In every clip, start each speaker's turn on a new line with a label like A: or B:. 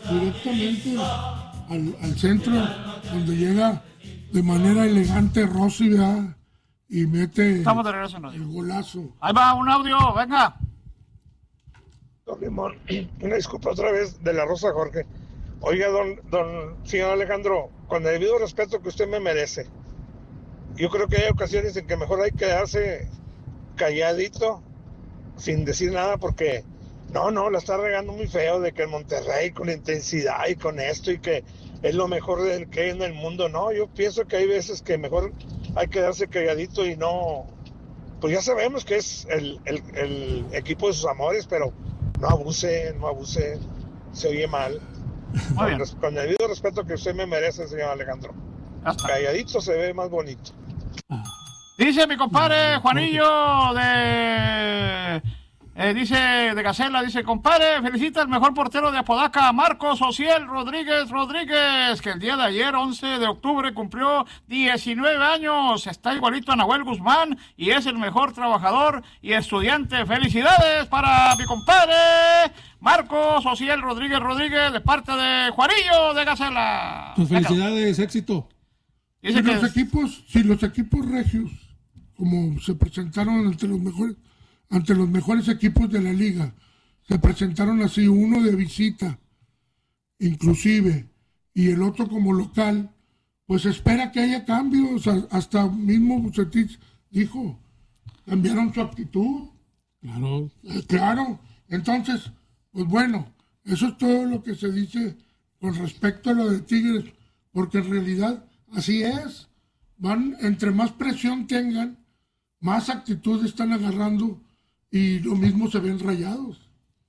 A: directamente al centro, donde llega de manera elegante Rossi, ¿verdad? Y mete
B: Estamos de regreso, ¿no?
A: el golazo.
B: Ahí va un audio, venga.
C: Don Limón, una disculpa otra vez de la Rosa Jorge. Oiga, don señor Alejandro, con el debido respeto que usted me merece, yo creo que hay ocasiones en que mejor hay que quedarse calladito, sin decir nada, porque la está regando muy feo de que el Monterrey con intensidad y con esto y que es lo mejor que hay en el mundo. No, yo pienso que hay veces que mejor hay que quedarse calladito y no, pues ya sabemos que es el equipo de sus amores, pero no abuse, se oye mal. Con el debido respeto que usted me merece, señor Alejandro. Calladito se ve más bonito.
B: Dice mi compadre Juanillo de Gacela, dice, compadre, felicita al mejor portero de Apodaca, Marcos Ociel Rodríguez, que el día de ayer, 11 de octubre, cumplió 19 años, está igualito a Nahuel Guzmán y es el mejor trabajador y estudiante. Felicidades para mi compadre Marcos Ociel Rodríguez, de parte de Juanillo de Gacela.
D: Tus felicidades, éxito.
A: Si los equipos regios, como se presentaron ante los mejores equipos de la liga, se presentaron así, uno de visita, inclusive, y el otro como local, pues espera que haya cambios. Hasta mismo Bucetich dijo, cambiaron su actitud. Claro. Entonces, pues bueno, eso es todo lo que se dice con respecto a lo de Tigres, porque en realidad así es. Entre más presión tengan, más actitud están agarrando. Y lo mismo se ven Rayados.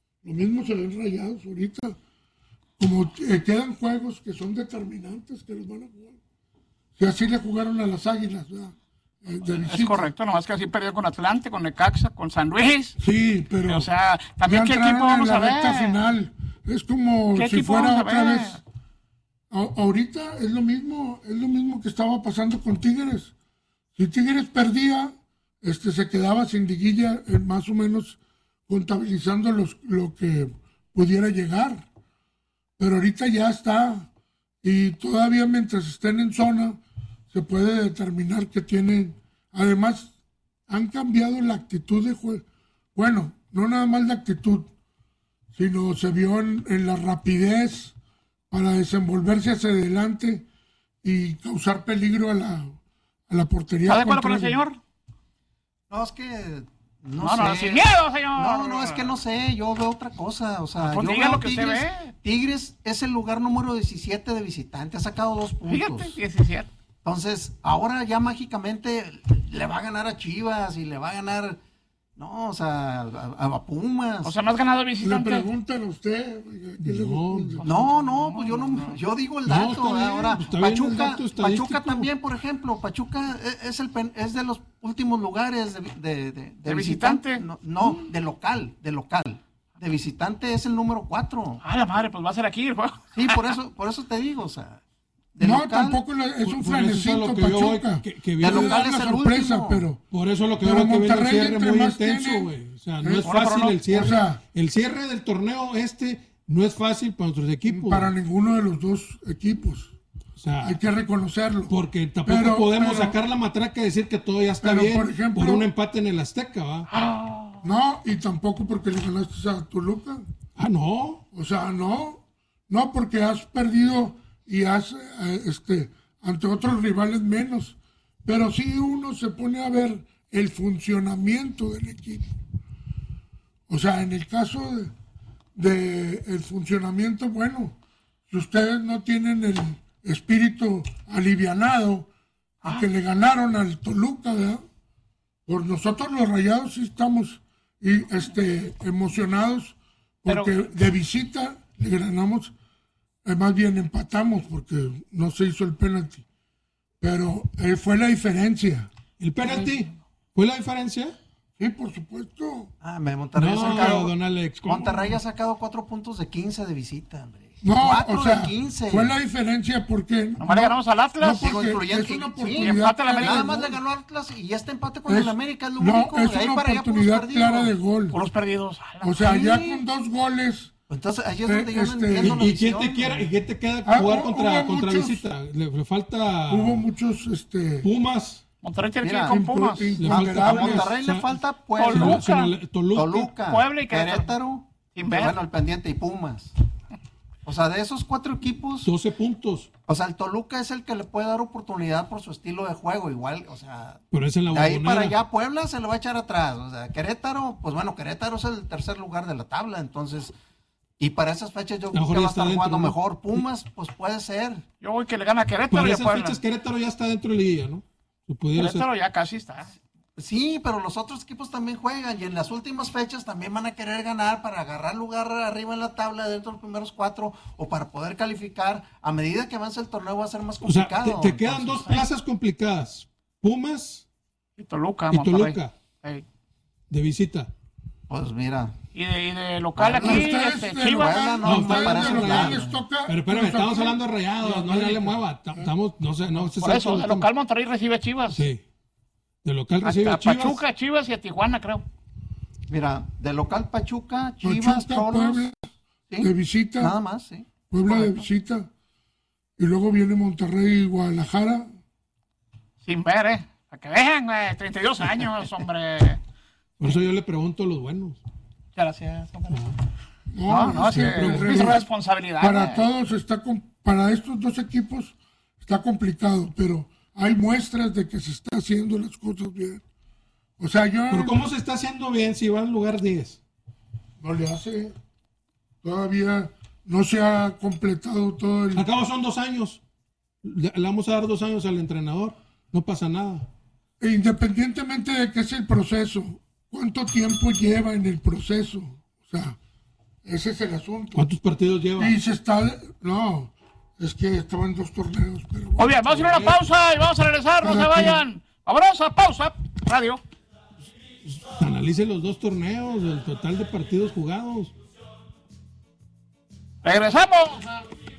A: Ahorita. Como quedan juegos que son determinantes, que los van a jugar. Que así le jugaron a las Águilas, ¿verdad?
B: Es correcto, nomás que así perdió con Atlante, con Necaxa, con San Luis.
A: Sí, pero...
B: O sea, también qué equipo vamos a ver.
A: Final. Es como si fuera otra vez. Ahorita es lo mismo que estaba pasando con Tigres. Si Tigres perdía, se quedaba sin liguilla, más o menos contabilizando lo que pudiera llegar. Pero ahorita ya está. Y todavía mientras estén en zona, se puede determinar que tienen. Además, han cambiado la actitud de juego. Bueno, no nada más la actitud, sino se vio en la rapidez para desenvolverse hacia adelante y causar peligro a la portería.
B: ¿Está de acuerdo con el señor?
E: No, es que...
B: No, sin miedo, señor.
E: No, es que no sé, yo veo otra cosa. O sea,
B: pues
E: yo
B: diga
E: veo
B: lo que usted ve.
E: Tigres es el lugar número 17 de visitante, ha sacado 2 puntos.
B: Fíjate, 17.
E: Entonces, ahora ya mágicamente le va a ganar a Chivas y le va a ganar, no, o sea, a Pumas.
B: O sea, no has ganado visitante.
A: Le preguntan a usted.
E: No, pues yo digo el dato. Ahora, Pachuca también, por ejemplo, Pachuca es de los últimos lugares de
B: visitante.
E: No, de local. De visitante es el número 4.
B: La madre, pues va a ser aquí el juego.
E: Sí, por eso te digo, o sea.
A: No, tampoco es un flanecito Pachuca.
D: Que
E: de local es el
A: sorpresa,
E: último.
A: Pero
D: por eso lo que veo que viene un cierre muy intenso, güey. O sea, no es fácil el cierre. O sea, el cierre del torneo no es fácil para nuestros equipos.
A: Para ninguno de los dos equipos. O sea, hay que reconocerlo.
D: Porque tampoco podemos sacar la matraca y decir que todo ya está bien por ejemplo, por un empate en el Azteca, ¿va?
A: No, y tampoco porque le ganaste a Toluca.
D: No.
A: O sea, no, porque has perdido y has, ante otros rivales menos. Pero sí uno se pone a ver el funcionamiento del equipo. O sea, en el caso de el funcionamiento, bueno, si ustedes no tienen el espíritu alivianado a que le ganaron al Toluca, ¿verdad? Por nosotros los Rayados sí estamos emocionados porque de visita le ganamos, más bien empatamos porque no se hizo el penalti, pero fue la diferencia.
D: ¿El penalti fue la diferencia?
A: Sí, por supuesto.
E: Monterrey ha sacado 4 puntos de 15 de visita, hombre.
A: No,
E: 4
A: o sea,
E: de 15.
A: fue la diferencia porque...
B: Nomás le ganamos al Atlas.
A: No, porque
E: es
A: una
B: oportunidad
E: nada más le ganó al Atlas y este empate con el América es lo único.
A: Es una oportunidad clara de gol.
B: Por los perdidos.
A: O sea, ya con 2 goles
E: Entonces, ahí es donde yo no entiendo la visión.
D: ¿Y quién te queda jugar contra Visita? Le falta...
A: Hubo muchos...
D: Pumas.
B: Monterrey tiene que ir con Pumas.
E: A Monterrey le falta
B: Toluca,
E: Puebla y Querétaro. Bueno, el pendiente y Pumas. O sea, de esos 4 equipos...
D: 12 puntos.
E: O sea, el Toluca es el que le puede dar oportunidad por su estilo de juego. Igual, o sea...
D: Pero es en la
E: de ahí para allá Puebla se lo va a echar atrás. O sea, Querétaro, pues bueno, Querétaro es el tercer lugar de la tabla. Entonces, y para esas fechas yo creo que va a estar jugando mejor. Pumas, pues puede ser.
B: Yo voy que le gana a Querétaro.
D: Para esas fechas Querétaro ya está dentro de la liga, ¿no?
B: Querétaro ya casi está.
E: Sí, pero los otros equipos también juegan y en las últimas fechas también van a querer ganar para agarrar lugar arriba en la tabla dentro de los primeros 4 o para poder calificar. A medida que avance el torneo va a ser más complicado.
D: O sea, te quedan 2 plazas complicadas. Pumas
B: y Toluca.
D: Hey. De visita.
E: Pues mira.
B: Y de local aquí, Chivas.
D: No, pero espérame, estamos hablando de Rayados, no le mueva. Estamos,
B: por eso, de local Monterrey recibe a Chivas.
D: Sí. De local recibe a Chivas.
B: Pachuca, Chivas y a Tijuana, creo.
E: Mira, de local Pachuca, Chivas, Cholos.
A: ¿Sí? De visita.
E: Nada más, sí.
A: Puebla de visita. Y luego viene Monterrey y Guadalajara.
B: Sin ver, para que vean, 32 años, hombre.
D: Por eso yo le pregunto a los buenos.
B: Gracias, hombre.
A: No,
B: es responsabilidad.
A: Para todos para estos 2 equipos está complicado, pero hay muestras de que se está haciendo las cosas bien. O sea,
D: ¿Pero cómo se está haciendo bien si va al lugar 10?
A: No le hace. Todavía no se ha completado todo el...
D: Al cabo son 2 años. Le vamos a dar 2 años al entrenador. No pasa nada.
A: Independientemente de que es el proceso, ¿cuánto tiempo lleva en el proceso? O sea, ese es el asunto.
D: ¿Cuántos partidos lleva?
A: Y se está... No, es que estaban 2 torneos, pero...
B: Muy bien, vamos a ir a una pausa y vamos a regresar, no se vayan. Vámonos a pausa, radio.
D: Analice los 2 torneos, el total de partidos jugados.
B: Regresamos.